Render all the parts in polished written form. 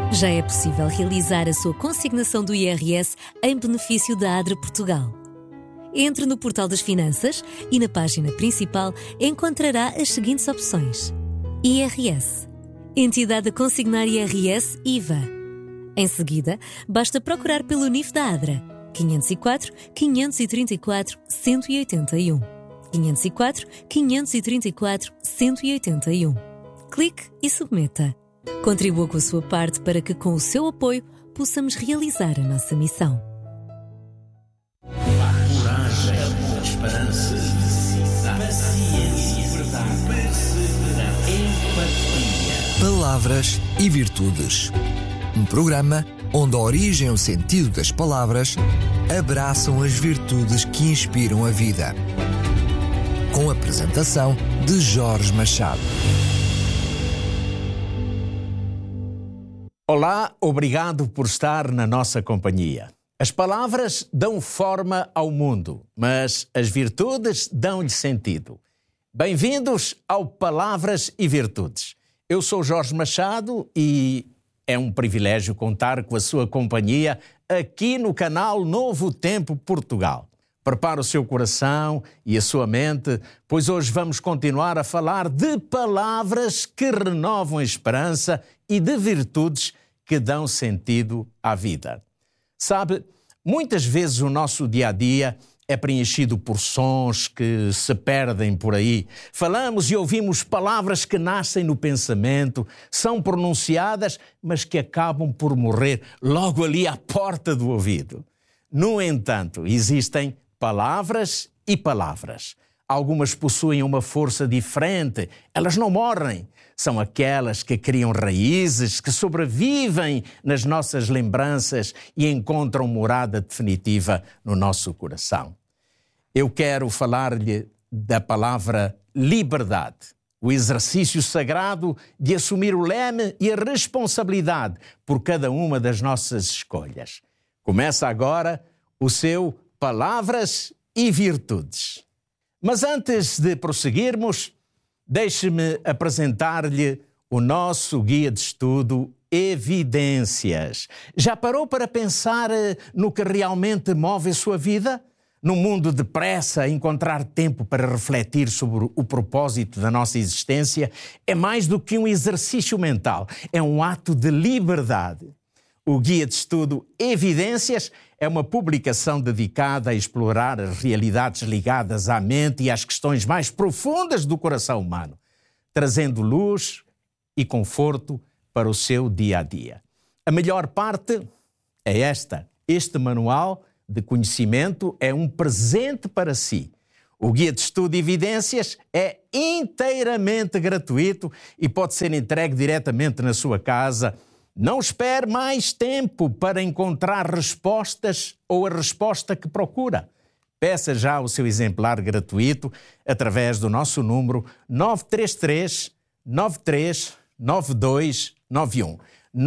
Já é possível realizar a sua consignação do IRS em benefício da ADRA Portugal. Entre no portal das finanças e na página principal encontrará as seguintes opções: IRS, Entidade a consignar IRS IVA. Em seguida, basta procurar pelo NIF da ADRA 504 534 181. 504 534 181. Clique e submeta. Contribua com a sua parte para que, com o seu apoio, possamos realizar a nossa missão. Coragem, esperança, paciência, perseverança, empatia. Palavras e Virtudes. Um programa onde a origem e o sentido das palavras abraçam as virtudes que inspiram a vida. Com a apresentação de Jorge Machado. Olá, obrigado por estar na nossa companhia. As palavras dão forma ao mundo, mas as virtudes dão-lhe sentido. Bem-vindos ao Palavras e Virtudes. Eu sou Jorge Machado e é um privilégio contar com a sua companhia aqui no canal Novo Tempo Portugal. Prepare o seu coração e a sua mente, pois hoje vamos continuar a falar de palavras que renovam a esperança e de virtudes que dão sentido à vida. Sabe, muitas vezes o nosso dia-a-dia é preenchido por sons que se perdem por aí. Falamos e ouvimos palavras que nascem no pensamento, são pronunciadas, mas que acabam por morrer logo ali à porta do ouvido. No entanto, existem palavras e palavras. Algumas possuem uma força diferente, elas não morrem. São aquelas que criam raízes, que sobrevivem nas nossas lembranças e encontram morada definitiva no nosso coração. Eu quero falar-lhe da palavra liberdade, o exercício sagrado de assumir o leme e a responsabilidade por cada uma das nossas escolhas. Começa agora o seu Palavras e Virtudes. Mas antes de prosseguirmos, deixe-me apresentar-lhe o nosso guia de estudo Evidências. Já parou para pensar no que realmente move a sua vida? Num mundo depressa, encontrar tempo para refletir sobre o propósito da nossa existência é mais do que um exercício mental, é um ato de liberdade. O guia de estudo Evidências é uma publicação dedicada a explorar as realidades ligadas à mente e às questões mais profundas do coração humano, trazendo luz e conforto para o seu dia-a-dia. A melhor parte é esta. Este manual de conhecimento é um presente para si. O guia de estudo Evidências é inteiramente gratuito e pode ser entregue diretamente na sua casa. Não espere mais tempo para encontrar respostas ou a resposta que procura. Peça já o seu exemplar gratuito através do nosso número 933 93 92 91.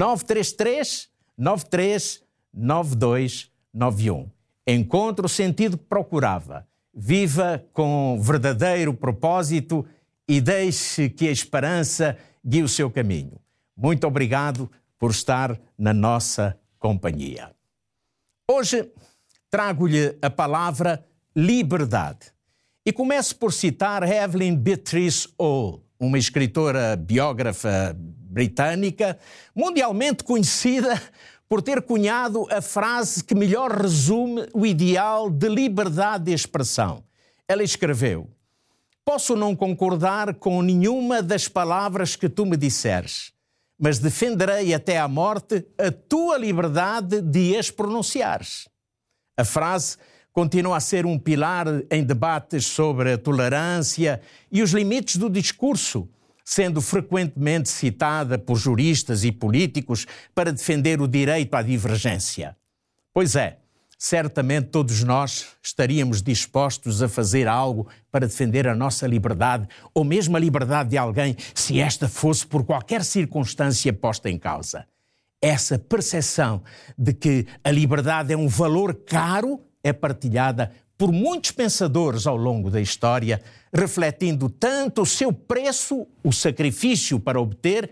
933 93 92 91. Encontre o sentido que procurava. Viva com verdadeiro propósito e deixe que a esperança guie o seu caminho. Muito obrigado por estar na nossa companhia. Hoje trago-lhe a palavra liberdade. E começo por citar Evelyn Beatrice Hall, uma escritora biógrafa britânica, mundialmente conhecida por ter cunhado a frase que melhor resume o ideal de liberdade de expressão. Ela escreveu: "Posso não concordar com nenhuma das palavras que tu me disseres, mas defenderei até à morte a tua liberdade de as pronunciares." A frase continua a ser um pilar em debates sobre a tolerância e os limites do discurso, sendo frequentemente citada por juristas e políticos para defender o direito à divergência. Pois é, certamente todos nós estaríamos dispostos a fazer algo para defender a nossa liberdade ou mesmo a liberdade de alguém, se esta fosse por qualquer circunstância posta em causa. Essa percepção de que a liberdade é um valor caro é partilhada por muitos pensadores ao longo da história, refletindo tanto o seu preço, o sacrifício para obter,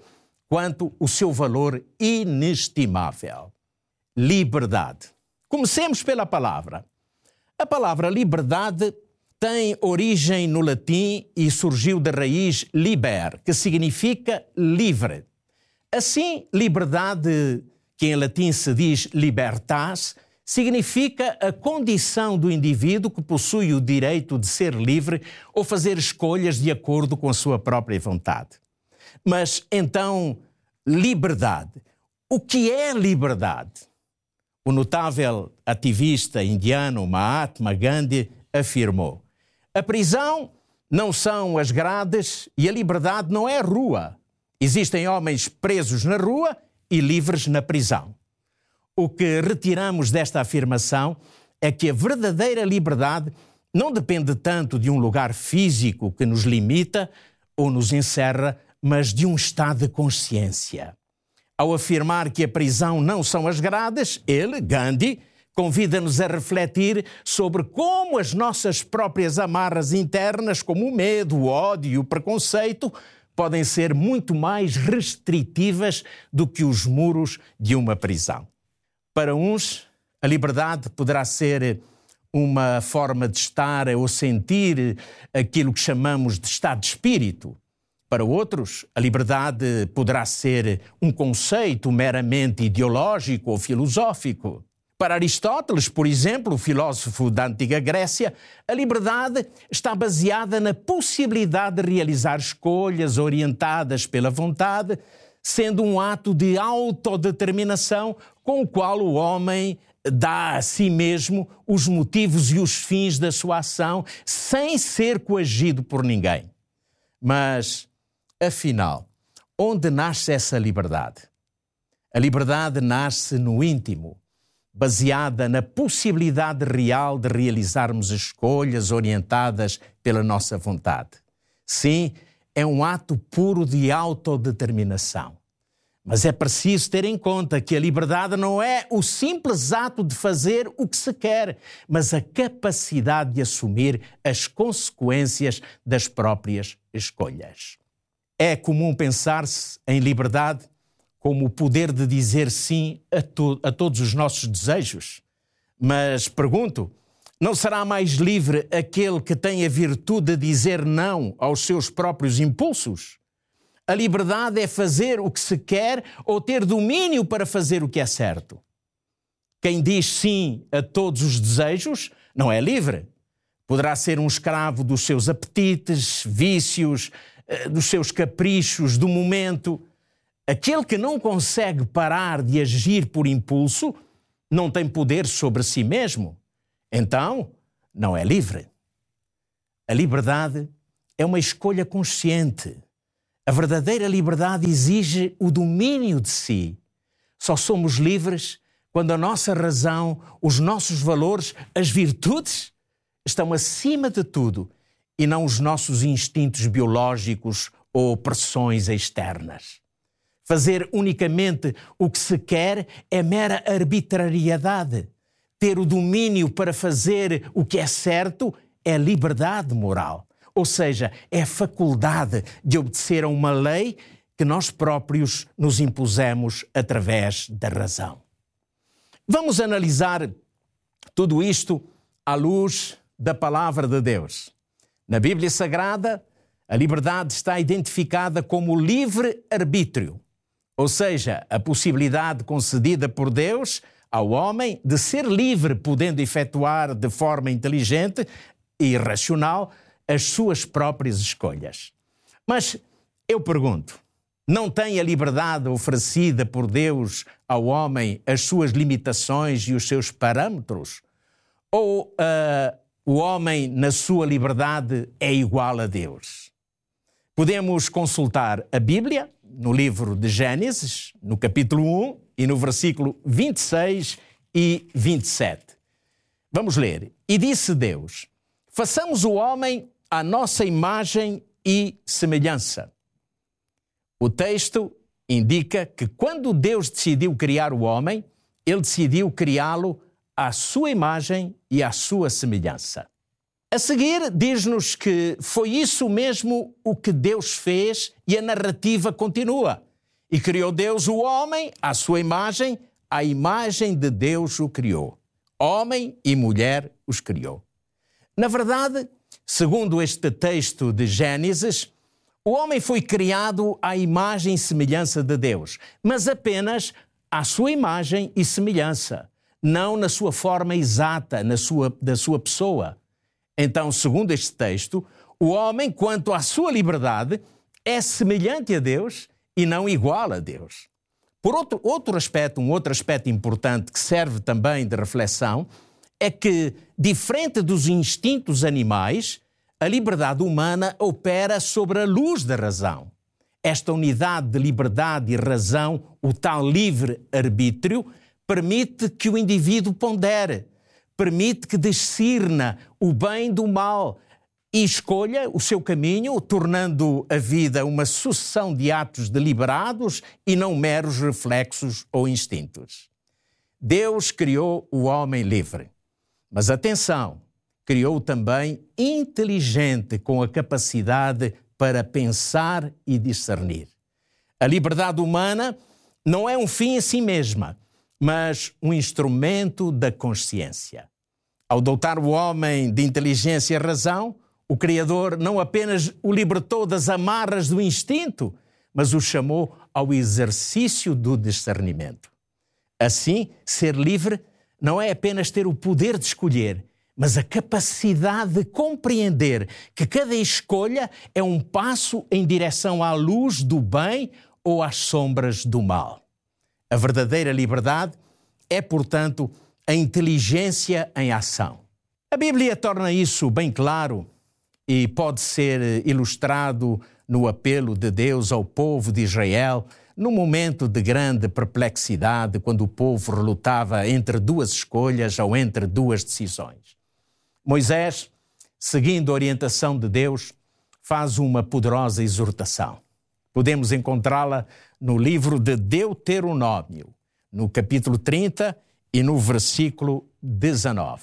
quanto o seu valor inestimável. Liberdade. Comecemos pela palavra. A palavra liberdade tem origem no latim e surgiu da raiz liber, que significa livre. Assim, liberdade, que em latim se diz libertas, significa a condição do indivíduo que possui o direito de ser livre ou fazer escolhas de acordo com a sua própria vontade. Mas, então, liberdade. O que é liberdade? O notável ativista indiano Mahatma Gandhi afirmou: a prisão não são as grades e a liberdade não é a rua. Existem homens presos na rua e livres na prisão. O que retiramos desta afirmação é que a verdadeira liberdade não depende tanto de um lugar físico que nos limita ou nos encerra, mas de um estado de consciência. Ao afirmar que a prisão não são as grades, ele, Gandhi, convida-nos a refletir sobre como as nossas próprias amarras internas, como o medo, o ódio e o preconceito, podem ser muito mais restritivas do que os muros de uma prisão. Para uns, a liberdade poderá ser uma forma de estar ou sentir aquilo que chamamos de estado de espírito. Para outros, a liberdade poderá ser um conceito meramente ideológico ou filosófico. Para Aristóteles, por exemplo, o filósofo da antiga Grécia, a liberdade está baseada na possibilidade de realizar escolhas orientadas pela vontade, sendo um ato de autodeterminação com o qual o homem dá a si mesmo os motivos e os fins da sua ação, sem ser coagido por ninguém. Mas, afinal, onde nasce essa liberdade? A liberdade nasce no íntimo, baseada na possibilidade real de realizarmos escolhas orientadas pela nossa vontade. Sim, é um ato puro de autodeterminação. Mas é preciso ter em conta que a liberdade não é o simples ato de fazer o que se quer, mas a capacidade de assumir as consequências das próprias escolhas. É comum pensar-se em liberdade como o poder de dizer sim a todos os nossos desejos. Mas pergunto, não será mais livre aquele que tem a virtude de dizer não aos seus próprios impulsos? A liberdade é fazer o que se quer ou ter domínio para fazer o que é certo. Quem diz sim a todos os desejos não é livre. Poderá ser um escravo dos seus apetites, vícios, dos seus caprichos do momento. Aquele que não consegue parar de agir por impulso não tem poder sobre si mesmo. Então, não é livre. A liberdade é uma escolha consciente. A verdadeira liberdade exige o domínio de si. Só somos livres quando a nossa razão, os nossos valores, as virtudes estão acima de tudo e não os nossos instintos biológicos ou pressões externas. Fazer unicamente o que se quer é mera arbitrariedade. Ter o domínio para fazer o que é certo é liberdade moral. Ou seja, é a faculdade de obedecer a uma lei que nós próprios nos impusemos através da razão. Vamos analisar tudo isto à luz da palavra de Deus. Na Bíblia Sagrada, a liberdade está identificada como livre-arbítrio, ou seja, a possibilidade concedida por Deus ao homem de ser livre, podendo efetuar de forma inteligente e racional as suas próprias escolhas. Mas eu pergunto, não tem a liberdade oferecida por Deus ao homem as suas limitações e os seus parâmetros? Ou o homem, na sua liberdade, é igual a Deus? Podemos consultar a Bíblia, no livro de Gênesis, no capítulo 1 e no versículo 26 e 27. Vamos ler. E disse Deus: façamos o homem à nossa imagem e semelhança. O texto indica que quando Deus decidiu criar o homem, ele decidiu criá-lo à sua imagem e à sua semelhança. A seguir, diz-nos que foi isso mesmo o que Deus fez e a narrativa continua. E criou Deus o homem à sua imagem, a imagem de Deus o criou. Homem e mulher os criou. Na verdade, segundo este texto de Gênesis, o homem foi criado à imagem e semelhança de Deus, mas apenas à sua imagem e semelhança, não na sua forma exata, da sua pessoa. Então, segundo este texto, o homem, quanto à sua liberdade, é semelhante a Deus e não igual a Deus. Por outro aspecto importante que serve também de reflexão é que, diferente dos instintos animais, a liberdade humana opera sobre a luz da razão. Esta unidade de liberdade e razão, o tal livre-arbítrio, permite que o indivíduo pondere, permite que discirna o bem do mal e escolha o seu caminho, tornando a vida uma sucessão de atos deliberados e não meros reflexos ou instintos. Deus criou o homem livre. Mas atenção, criou-o também inteligente, com a capacidade para pensar e discernir. A liberdade humana não é um fim em si mesma, mas um instrumento da consciência. Ao dotar o homem de inteligência e razão, o Criador não apenas o libertou das amarras do instinto, mas o chamou ao exercício do discernimento. Assim, ser livre não é apenas ter o poder de escolher, mas a capacidade de compreender que cada escolha é um passo em direção à luz do bem ou às sombras do mal. A verdadeira liberdade é, portanto, a inteligência em ação. A Bíblia torna isso bem claro e pode ser ilustrado no apelo de Deus ao povo de Israel num momento de grande perplexidade, quando o povo relutava entre duas escolhas ou entre duas decisões. Moisés, seguindo a orientação de Deus, faz uma poderosa exortação. Podemos encontrá-la no livro de Deuteronômio, no capítulo 30 e no versículo 19.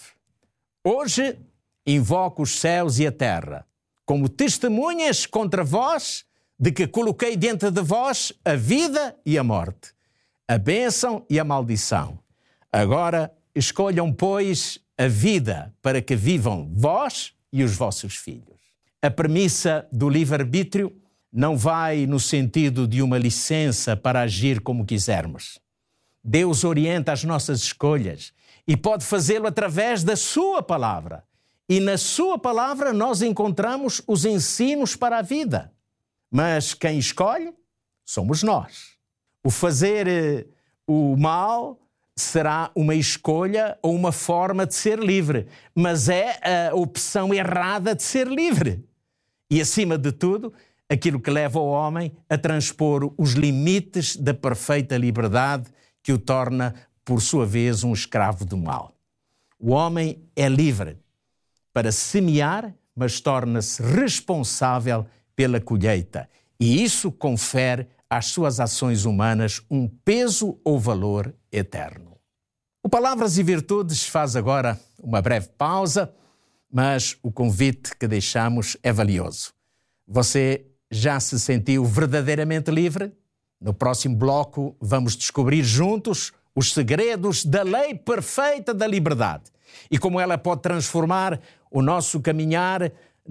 Hoje invoco os céus e a terra como testemunhas contra vós de que coloquei diante de vós a vida e a morte, a bênção e a maldição. Agora escolham, pois, a vida para que vivam vós e os vossos filhos. A premissa do livre-arbítrio não vai no sentido de uma licença para agir como quisermos. Deus orienta as nossas escolhas e pode fazê-lo através da sua palavra. E na sua palavra nós encontramos os ensinos para a vida. Mas quem escolhe somos nós. O fazer o mal será uma escolha ou uma forma de ser livre, mas é a opção errada de ser livre. E, acima de tudo, aquilo que leva o homem a transpor os limites da perfeita liberdade que o torna, por sua vez, um escravo do mal. O homem é livre para semear, mas torna-se responsável pela colheita. E isso confere às suas ações humanas um peso ou valor eterno. O Palavras e Virtudes faz agora uma breve pausa, mas o convite que deixamos é valioso. Você já se sentiu verdadeiramente livre? No próximo bloco vamos descobrir juntos os segredos da lei perfeita da liberdade e como ela pode transformar o nosso caminhar.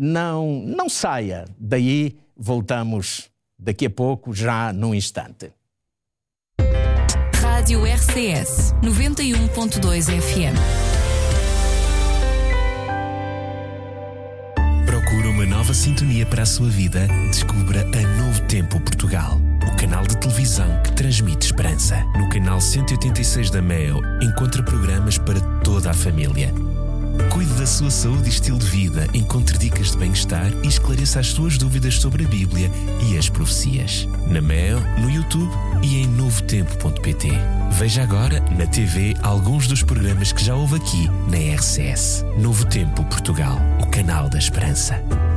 Não saia daí, voltamos daqui a pouco, já num instante. Rádio RCS 91.2 FM. Procura uma nova sintonia para a sua vida? Descubra a Novo Tempo Portugal, o canal de televisão que transmite esperança. No canal 186 da MEO, encontra programas para toda a família. Cuide da sua saúde e estilo de vida, encontre dicas de bem-estar e esclareça as suas dúvidas sobre a Bíblia e as profecias. Na MEO, no YouTube e em novotempo.pt. Veja agora na TV alguns dos programas que já houve aqui na RCS. Novo Tempo Portugal, o canal da esperança.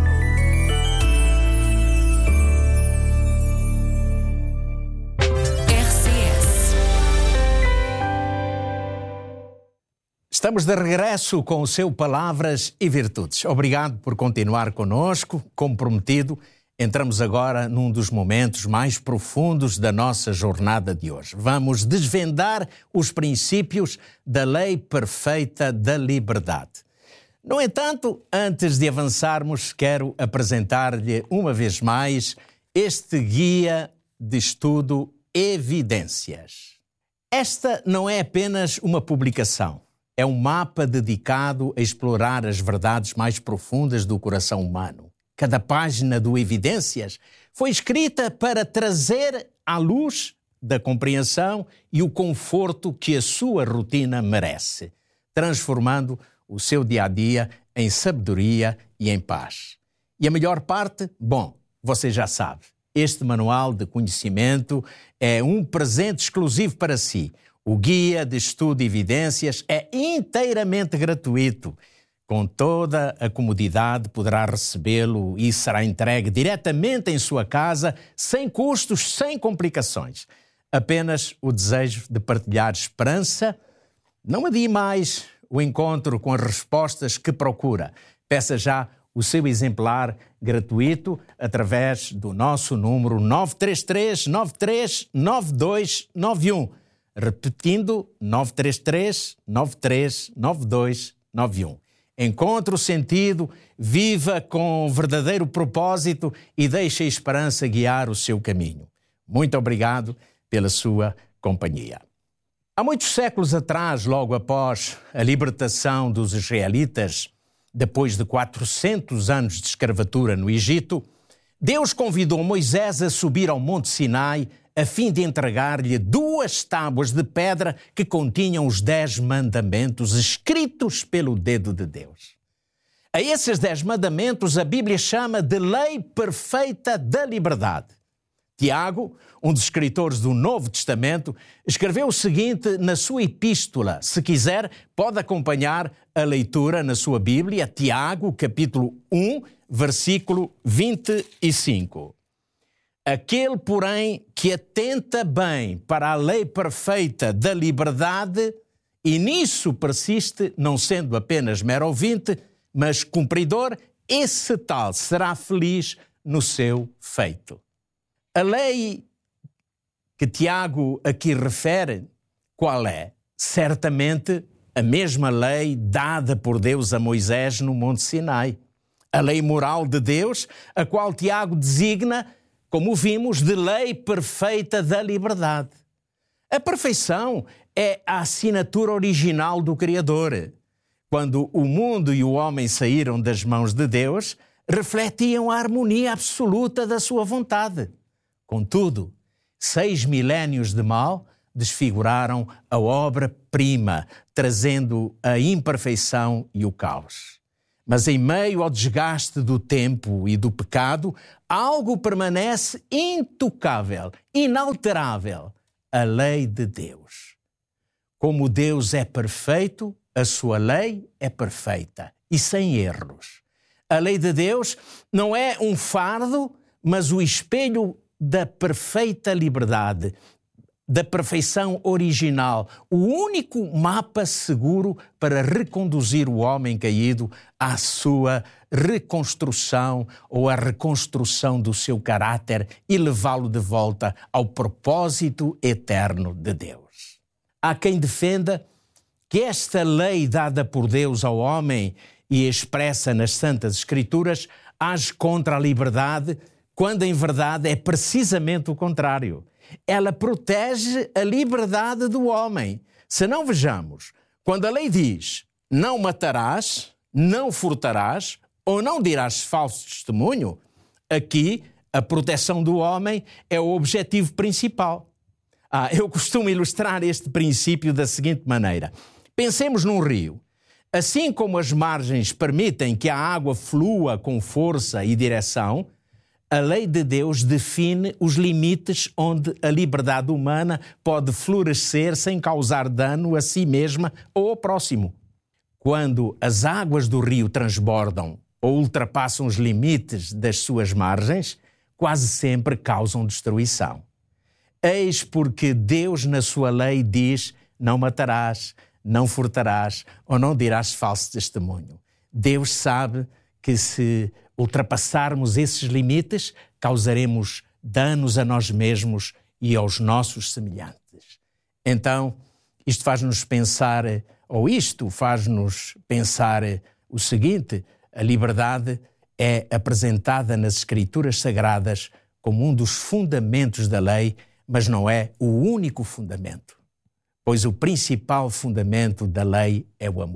Estamos de regresso com o seu Palavras e Virtudes. Obrigado por continuar conosco, comprometido entramos agora num dos momentos mais profundos da nossa jornada de hoje. Vamos desvendar os princípios da lei perfeita da liberdade. No entanto, antes de avançarmos, quero apresentar-lhe uma vez mais este guia de estudo Evidências. Esta não é apenas uma publicação, é um mapa dedicado a explorar as verdades mais profundas do coração humano. Cada página do Evidências foi escrita para trazer à luz da compreensão e o conforto que a sua rotina merece, transformando o seu dia-a-dia em sabedoria e em paz. E a melhor parte? Bom, você já sabe, este manual de conhecimento é um presente exclusivo para si. O Guia de Estudo Evidências é inteiramente gratuito. Com toda a comodidade poderá recebê-lo e será entregue diretamente em sua casa, sem custos, sem complicações. Apenas o desejo de partilhar esperança. Não adie mais o encontro com as respostas que procura. Peça já o seu exemplar gratuito através do nosso número 933 93 9291. Repetindo, 933 93 9291. Encontre o sentido, viva com verdadeiro propósito e deixe a esperança guiar o seu caminho. Muito obrigado pela sua companhia. Há muitos séculos atrás, logo após a libertação dos israelitas, depois de 400 anos de escravatura no Egito, Deus convidou Moisés a subir ao Monte Sinai a fim de entregar-lhe 2 tábuas de pedra que continham os 10 mandamentos escritos pelo dedo de Deus. A esses 10 mandamentos a Bíblia chama de lei perfeita da liberdade. Tiago, um dos escritores do Novo Testamento, escreveu o seguinte na sua epístola. Se quiser, pode acompanhar a leitura na sua Bíblia, Tiago, capítulo 1, versículo 25. Aquele, porém, que atenta bem para a lei perfeita da liberdade e nisso persiste, não sendo apenas mero ouvinte, mas cumpridor, esse tal será feliz no seu feito. A lei que Tiago aqui refere, qual é? Certamente a mesma lei dada por Deus a Moisés no Monte Sinai. A lei moral de Deus, a qual Tiago designa, como vimos, de lei perfeita da liberdade. A perfeição é a assinatura original do Criador. Quando o mundo e o homem saíram das mãos de Deus, refletiam a harmonia absoluta da sua vontade. Contudo, 6 milénios de mal desfiguraram a obra-prima, trazendo a imperfeição e o caos. Mas em meio ao desgaste do tempo e do pecado, algo permanece intocável, inalterável: a lei de Deus. Como Deus é perfeito, a sua lei é perfeita e sem erros. A lei de Deus não é um fardo, mas o espelho da perfeita liberdade, da perfeição original, o único mapa seguro para reconduzir o homem caído à sua reconstrução ou à reconstrução do seu caráter e levá-lo de volta ao propósito eterno de Deus. Há quem defenda que esta lei dada por Deus ao homem e expressa nas Santas Escrituras age contra a liberdade, quando em verdade é precisamente o contrário. Ela protege a liberdade do homem. Se não vejamos, quando a lei diz não matarás, não furtarás ou não dirás falso testemunho, aqui a proteção do homem é o objetivo principal. Eu costumo ilustrar este princípio da seguinte maneira. Pensemos num rio. Assim como as margens permitem que a água flua com força e direção, a lei de Deus define os limites onde a liberdade humana pode florescer sem causar dano a si mesma ou ao próximo. Quando as águas do rio transbordam ou ultrapassam os limites das suas margens, quase sempre causam destruição. Eis porque Deus, na sua lei, diz: não matarás, não furtarás ou não dirás falso testemunho. Deus sabe que se ultrapassarmos esses limites, causaremos danos a nós mesmos e aos nossos semelhantes. Então, isto faz-nos pensar o seguinte: a liberdade é apresentada nas Escrituras Sagradas como um dos fundamentos da lei, mas não é o único fundamento, pois o principal fundamento da lei é o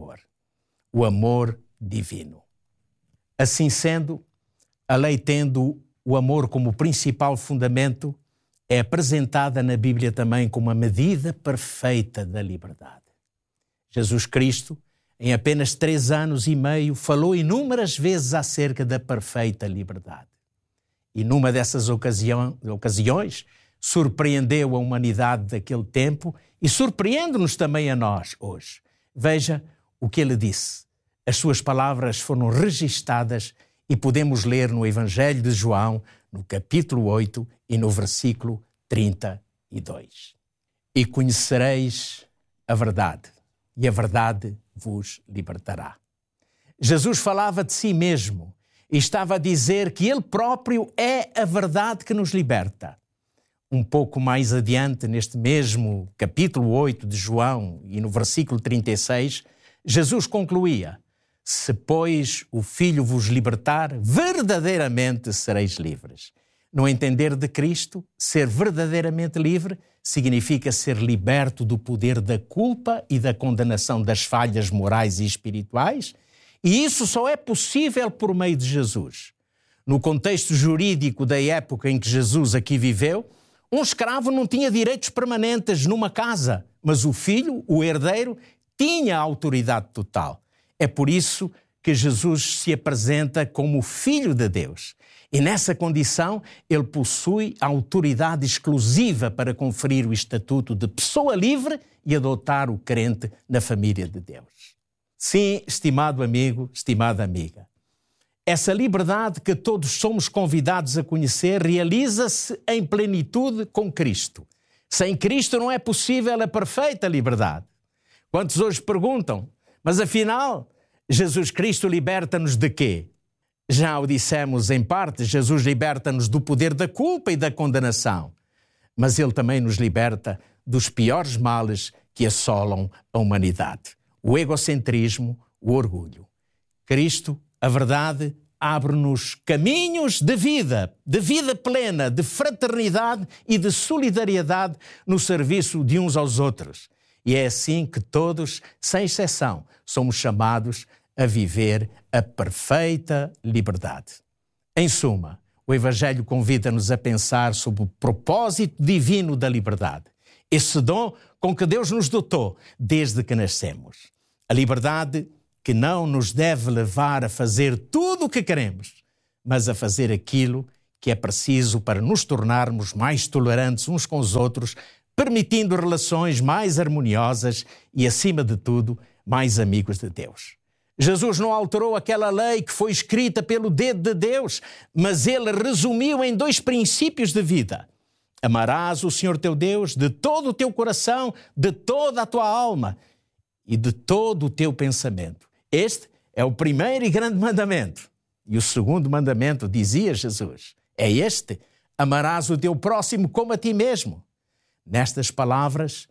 amor divino. Assim sendo, a lei, tendo o amor como principal fundamento, é apresentada na Bíblia também como a medida perfeita da liberdade. Jesus Cristo, em apenas 3 anos e meio, falou inúmeras vezes acerca da perfeita liberdade. E numa dessas ocasiões, surpreendeu a humanidade daquele tempo e surpreende-nos também a nós hoje. Veja o que ele disse. As suas palavras foram registadas e podemos ler no Evangelho de João, no capítulo 8 e no versículo 32. E conhecereis a verdade, e a verdade vos libertará. Jesus falava de si mesmo e estava a dizer que ele próprio é a verdade que nos liberta. Um pouco mais adiante, neste mesmo capítulo 8 de João e no versículo 36, Jesus concluía: se, pois, o Filho vos libertar, verdadeiramente sereis livres. No entender de Cristo, ser verdadeiramente livre significa ser liberto do poder da culpa e da condenação das falhas morais e espirituais, e isso só é possível por meio de Jesus. No contexto jurídico da época em que Jesus aqui viveu, um escravo não tinha direitos permanentes numa casa, mas o filho, o herdeiro, tinha a autoridade total. É por isso que Jesus se apresenta como o Filho de Deus. E nessa condição, ele possui a autoridade exclusiva para conferir o estatuto de pessoa livre e adotar o crente na família de Deus. Sim, estimado amigo, estimada amiga, essa liberdade que todos somos convidados a conhecer realiza-se em plenitude com Cristo. Sem Cristo não é possível a perfeita liberdade. Quantos hoje perguntam, mas afinal, Jesus Cristo liberta-nos de quê? Já o dissemos em parte, Jesus liberta-nos do poder da culpa e da condenação, mas ele também nos liberta dos piores males que assolam a humanidade: o egocentrismo, o orgulho. Cristo, a verdade, abre-nos caminhos de vida plena, de fraternidade e de solidariedade no serviço de uns aos outros. E é assim que todos, sem exceção, somos chamados a viver a perfeita liberdade. Em suma, o Evangelho convida-nos a pensar sobre o propósito divino da liberdade, esse dom com que Deus nos dotou desde que nascemos. A liberdade que não nos deve levar a fazer tudo o que queremos, mas a fazer aquilo que é preciso para nos tornarmos mais tolerantes uns com os outros, permitindo relações mais harmoniosas e, acima de tudo, mais amigos de Deus. Jesus não alterou aquela lei que foi escrita pelo dedo de Deus, mas ele resumiu em 2 princípios de vida. Amarás o Senhor teu Deus de todo o teu coração, de toda a tua alma e de todo o teu pensamento. Este é o primeiro e grande mandamento. E o segundo mandamento, dizia Jesus, é este: amarás o teu próximo como a ti mesmo. Nestas palavras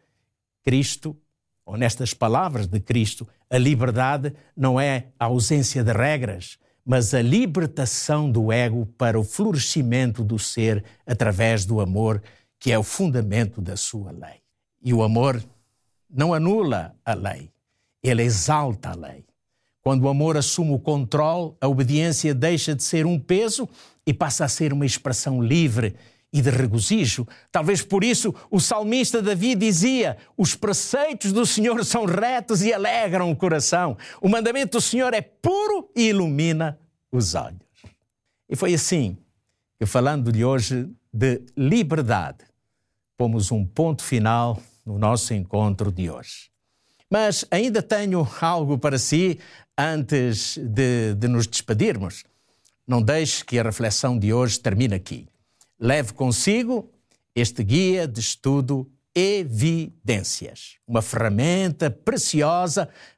de Cristo, a liberdade não é a ausência de regras, mas a libertação do ego para o florescimento do ser através do amor, que é o fundamento da sua lei. E o amor não anula a lei, ele exalta a lei. Quando o amor assume o controle, a obediência deixa de ser um peso e passa a ser uma expressão livre e de regozijo. Talvez por isso o salmista Davi dizia: os preceitos do Senhor são retos e alegram o coração. O mandamento do Senhor é puro e ilumina os olhos. E foi assim que, falando-lhe hoje de liberdade, pomos um ponto final no nosso encontro de hoje. Mas ainda tenho algo para si antes de nos despedirmos. Não deixe que a reflexão de hoje termine aqui. Leve consigo este guia de estudo Evidências, uma ferramenta preciosa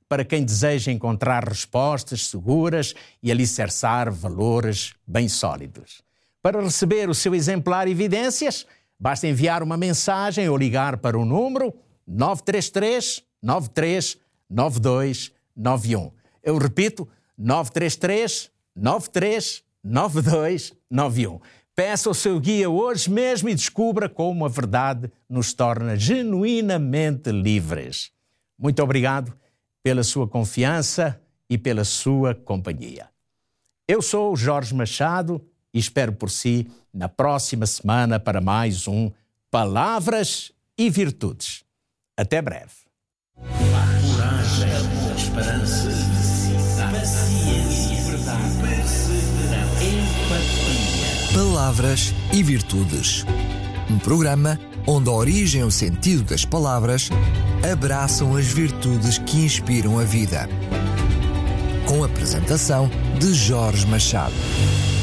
para quem deseja encontrar respostas seguras e alicerçar valores bem sólidos. Para receber o seu exemplar Evidências, basta enviar uma mensagem ou ligar para o número 933 93 92 91. Eu repito, 933 93 92 91. Peça o seu guia hoje mesmo e descubra como a verdade nos torna genuinamente livres. Muito obrigado pela sua confiança e pela sua companhia. Eu sou o Jorge Machado e espero por si na próxima semana para mais um Palavras e Virtudes. Até breve. Coragem, esperança, paciência, verdade, perseverança, empatia. Palavras e Virtudes. Um programa onde a origem e o sentido das palavras abraçam as virtudes que inspiram a vida. Com a apresentação de Jorge Machado.